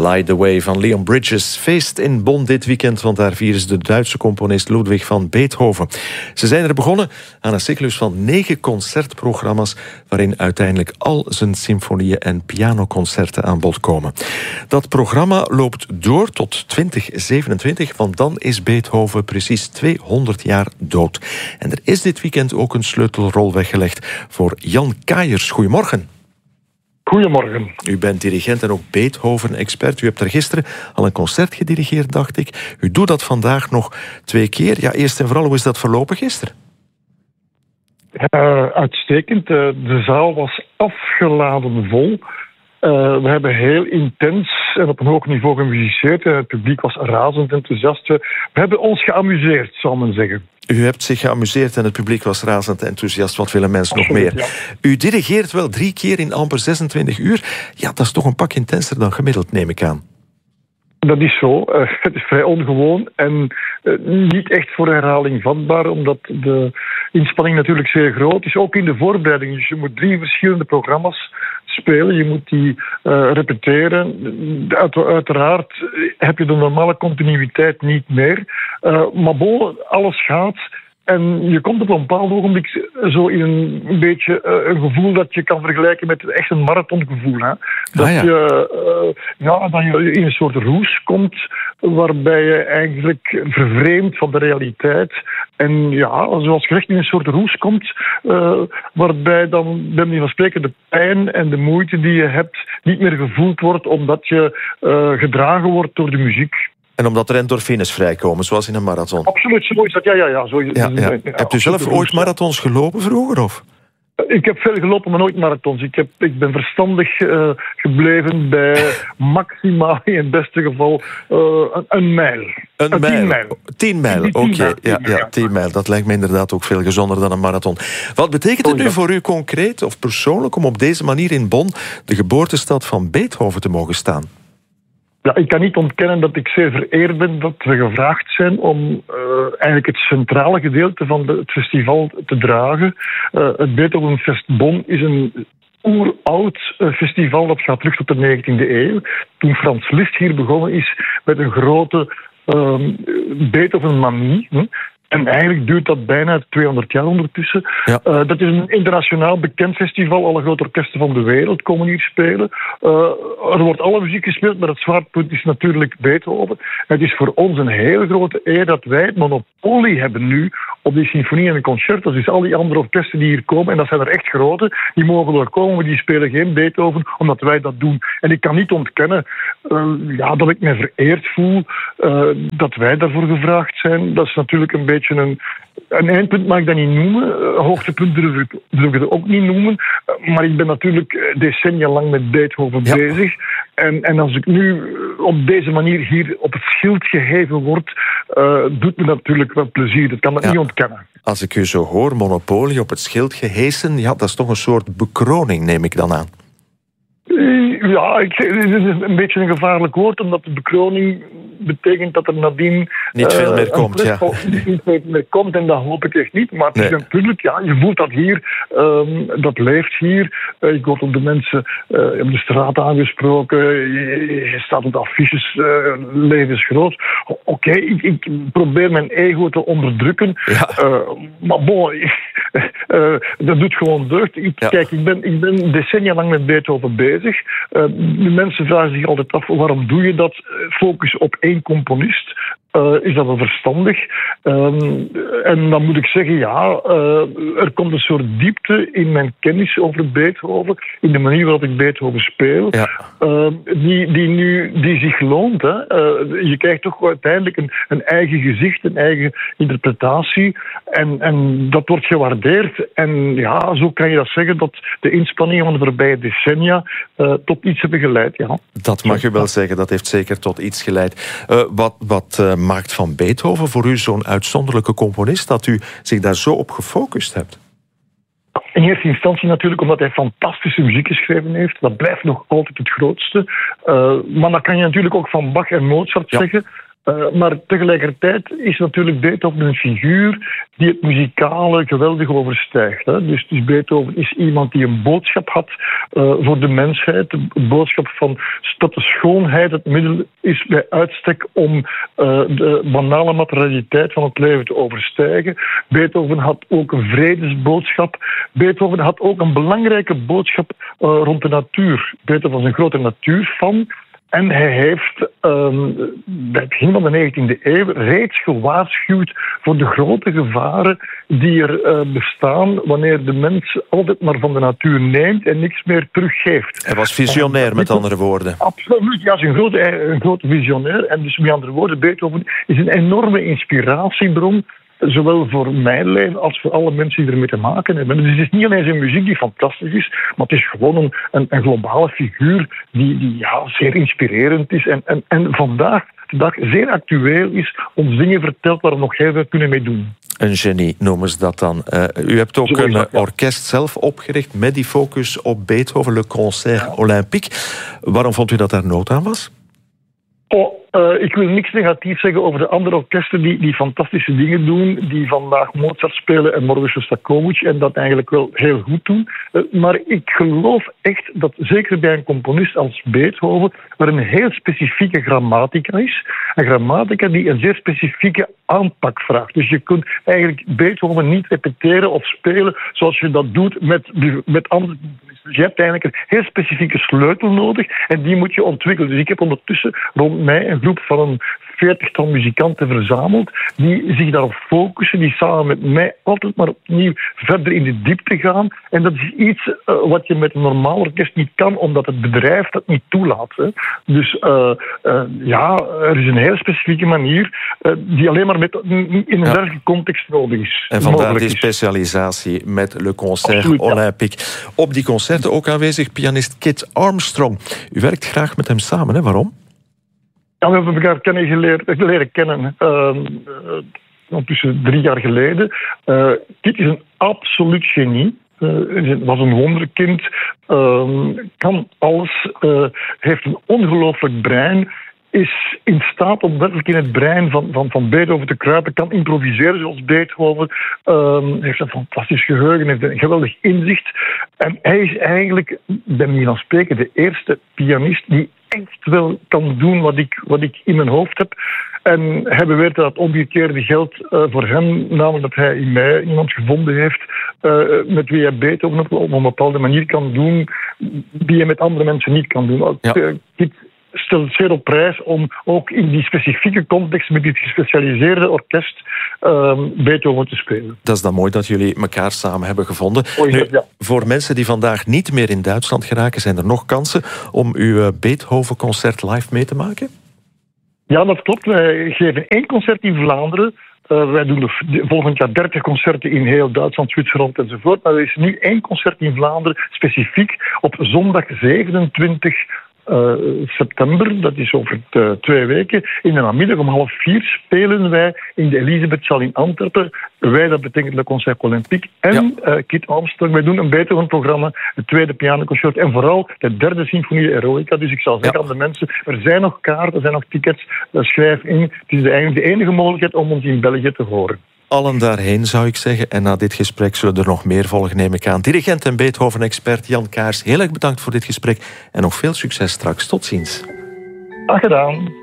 Light the Way van Leon Bridges. Feest in Bonn dit weekend, want daar vieren ze de Duitse componist Ludwig van Beethoven. Ze zijn er begonnen aan een cyclus van 9 concertprogramma's, waarin uiteindelijk al zijn symfonieën en pianoconcerten aan bod komen. Dat programma loopt door tot 2027, want dan is Beethoven precies 200 jaar dood. En er is dit weekend ook een sleutelrol weggelegd voor Jan Kaiers. Goedemorgen. Goedemorgen. U bent dirigent en ook Beethoven-expert. U hebt er gisteren al een concert gedirigeerd, dacht ik. U doet dat vandaag nog 2 keer. Ja, eerst en vooral, hoe is dat verlopen gisteren? Uitstekend. De zaal was afgeladen vol. We hebben heel intens en op een hoog niveau gemusiceerd. Het publiek was razend enthousiast. We hebben ons geamuseerd, zou men zeggen. U hebt zich geamuseerd en het publiek was razend enthousiast. Wat willen mensen nog meer? Ja. U dirigeert wel 3 keer in amper 26 uur. Ja, dat is toch een pak intenser dan gemiddeld, neem ik aan. Dat is zo. Het is vrij ongewoon en niet echt voor herhaling vatbaar, omdat de inspanning natuurlijk zeer groot is. Ook in de voorbereiding. Dus je moet 3 verschillende programma's spelen. Je moet die repeteren. Uiteraard heb je de normale continuïteit niet meer. Maar alles gaat. En je komt op een bepaald ogenblik zo in een beetje een gevoel dat je kan vergelijken met echt een marathongevoel. Hè? Dat je in een soort roes komt waarbij je eigenlijk vervreemdt van de realiteit. En ja, zoals gezegd, in een soort roes komt waarbij dan, bij manier van spreken, de pijn en de moeite die je hebt niet meer gevoeld wordt omdat je gedragen wordt door de muziek. En omdat er endorfines vrijkomen, zoals in een marathon. Absoluut, zo is dat. Ja. Zo is het. Ja. Hebt u zelf ooit marathons gelopen vroeger? Of? Ik heb veel gelopen, maar nooit marathons. Ik ben verstandig gebleven bij maximaal, in het beste geval, een mijl. 10 mijl. 10 mijl, oké. Ja, 10 mijl. Dat lijkt me inderdaad ook veel gezonder dan een marathon. Wat betekent het nu voor u concreet of persoonlijk om op deze manier in Bonn, de geboortestad van Beethoven, te mogen staan? Ja, ik kan niet ontkennen dat ik zeer vereerd ben dat we gevraagd zijn om eigenlijk het centrale gedeelte van het festival te dragen. Het Beethovenfest Bonn is een oeroud festival dat gaat terug tot de 19e eeuw. Toen Frans Liszt hier begonnen is met een grote Beethoven-manie. En eigenlijk duurt dat bijna 200 jaar ondertussen. Ja. Dat is een internationaal bekend festival. Alle grote orkesten van de wereld komen hier spelen. Er wordt alle muziek gespeeld, maar het zwaartepunt is natuurlijk Beethoven. Het is voor ons een heel grote eer dat wij het monopolie hebben nu op die symfonie en concertos. Dus al die andere orkesten die hier komen, en dat zijn er echt grote, die mogen er komen, maar die spelen geen Beethoven, omdat wij dat doen. En ik kan niet ontkennen dat ik me vereerd voel dat wij daarvoor gevraagd zijn. Dat is natuurlijk een beetje een eindpunt mag ik dat niet noemen. Hoogtepunt durf ik het ook niet noemen. Maar ik ben natuurlijk decennia lang met Beethoven bezig. En als ik nu op deze manier hier op het schild geheven word, doet me natuurlijk wel plezier. Dat kan ik niet ontkennen. Als ik u zo hoor, monopolie op het schild gehesen, ja, dat is toch een soort bekroning, neem ik dan aan. Ja, het is een beetje een gevaarlijk woord, omdat de bekroning betekent dat er nadien niet veel meer komt. Niet veel meer komt, en dat hoop ik echt niet. Maar het is natuurlijk, je voelt dat hier, dat leeft hier. Ik word op de mensen op de straat aangesproken. Je staat op de affiches, levensgroot. Oké, ik probeer mijn ego te onderdrukken. Ja. Maar bon, dat doet gewoon deugd. Kijk, ik ben decennia lang met Beethoven bezig. De mensen vragen zich altijd af, waarom doe je dat? Focus op één componist. Is dat wel verstandig? En dan moet ik zeggen, er komt een soort diepte in mijn kennis over Beethoven, in de manier waarop ik Beethoven speel, die zich loont. Hè. Je krijgt toch uiteindelijk een eigen gezicht, een eigen interpretatie, en dat wordt gewaardeerd. En zo kan je dat zeggen, dat de inspanningen van de voorbije decennia tot iets hebben geleid. Ja. Dat mag u wel zeggen, dat heeft zeker tot iets geleid. Wat maakt van Beethoven voor u zo'n uitzonderlijke componist, dat u zich daar zo op gefocust hebt? In eerste instantie natuurlijk omdat hij fantastische muziek geschreven heeft. Dat blijft nog altijd het grootste. Maar dat kan je natuurlijk ook van Bach en Mozart zeggen. Maar tegelijkertijd is natuurlijk Beethoven een figuur die het muzikale geweldig overstijgt. Hè. Dus Beethoven is iemand die een boodschap had voor de mensheid. Een boodschap van dat de schoonheid het middel is bij uitstek om de banale materialiteit van het leven te overstijgen. Beethoven had ook een vredesboodschap. Beethoven had ook een belangrijke boodschap rond de natuur. Beethoven was een grote natuurfan. En hij heeft bij het begin van de 19e eeuw reeds gewaarschuwd voor de grote gevaren die er bestaan wanneer de mens altijd maar van de natuur neemt en niks meer teruggeeft. Hij was visionair, met andere woorden. Absoluut, ja, hij is een grote visionair. En dus met andere woorden, Beethoven is een enorme inspiratiebron. Zowel voor mijn leven als voor alle mensen die ermee te maken hebben. Dus het is niet alleen zijn muziek die fantastisch is, maar het is gewoon een globale figuur die zeer inspirerend is. En vandaag de dag zeer actueel is, ons dingen vertelt waar we nog heel veel kunnen mee doen. Een genie noemen ze dat dan. U hebt ook een orkest zelf opgericht met die focus op Beethoven, Le Concert Olympique. Waarom vond u dat daar nood aan was? Ik wil niks negatiefs zeggen over de andere orkesten die fantastische dingen doen, die vandaag Mozart spelen en morgen Shostakovich en dat eigenlijk wel heel goed doen. Maar ik geloof echt dat zeker bij een componist als Beethoven er een heel specifieke grammatica is. Een grammatica die een zeer specifieke aanpak vraagt. Dus je kunt eigenlijk Beethoven niet repeteren of spelen zoals je dat doet met andere componisten. Dus je hebt eigenlijk een heel specifieke sleutel nodig en die moet je ontwikkelen. Dus ik heb ondertussen rond mij een groep van een 40-tal muzikanten verzameld die zich daarop focussen, die samen met mij altijd maar opnieuw verder in de diepte gaan. En dat is iets wat je met een normaal orkest niet kan, omdat het bedrijf dat niet toelaat. Hè. Dus er is een heel specifieke manier die alleen maar in een dergelijke context nodig is. En vandaar die specialisatie met Le Concert Olympique. Op die concerten ook aanwezig pianist Kit Armstrong. U werkt graag met hem samen, hè? Waarom? Ja, we hebben elkaar leren kennen ondertussen 3 jaar geleden. Kit is een absoluut genie. Was een wonderkind, kan alles, heeft een ongelooflijk brein, is in staat om werkelijk in het brein van Beethoven te kruipen, kan improviseren zoals Beethoven, heeft een fantastisch geheugen, heeft een geweldig inzicht. En hij is eigenlijk, bij manier van spreken, de eerste pianist die echt wel kan doen wat ik in mijn hoofd heb. En hij beweert dat het omgekeerde geldt voor hem, namelijk dat hij in mij iemand gevonden heeft met wie hij Beethoven op een bepaalde manier kan doen die hij met andere mensen niet kan doen. Dit stelt zeer op prijs om ook in die specifieke context met dit gespecialiseerde orkest Beethoven te spelen. Dat is dan mooi dat jullie elkaar samen hebben gevonden. Voor mensen die vandaag niet meer in Duitsland geraken, zijn er nog kansen om uw Beethoven-concert live mee te maken? Ja, dat klopt. Wij geven 1 concert in Vlaanderen. Wij doen volgend jaar 30 concerten in heel Duitsland, Zwitserland enzovoort. Maar er is nu 1 concert in Vlaanderen, specifiek op zondag 27 september, dat is over 2 weken. In de namiddag om 3:30 spelen wij in de Elisabethzaal in Antwerpen. Wij, dat betekent Le Concert Olympique. En Kit Armstrong, wij doen een Beethoven-programma, het 2e pianoconcert en vooral de 3e symfonie de Eroica. Dus ik zou zeggen aan de mensen, er zijn nog kaarten, er zijn nog tickets, schrijf in. Het is eigenlijk de enige mogelijkheid om ons in België te horen. Allen daarheen, zou ik zeggen. En na dit gesprek zullen er nog meer volgen, neem ik aan. Dirigent en Beethoven-expert Jan Kaars, heel erg bedankt voor dit gesprek. En nog veel succes straks. Tot ziens. Graag gedaan.